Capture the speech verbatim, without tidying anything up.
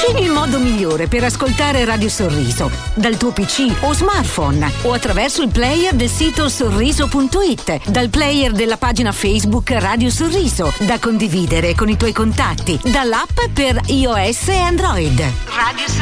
Il modo migliore per ascoltare Radio Sorriso, dal tuo P C o smartphone o attraverso il player del sito sorriso punto it, dal player della pagina Facebook Radio Sorriso, da condividere con i tuoi contatti, dall'app per iOS e Android. Radio